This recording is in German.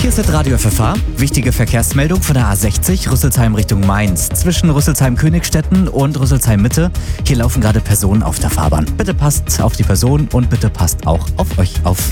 Hier ist das Radio FFH. Wichtige Verkehrsmeldung von der A60 Rüsselsheim Richtung Mainz. Zwischen Rüsselsheim-Königstetten und Rüsselsheim-Mitte. Hier laufen gerade Personen auf der Fahrbahn. Bitte passt auf die Person und bitte passt auch auf euch auf.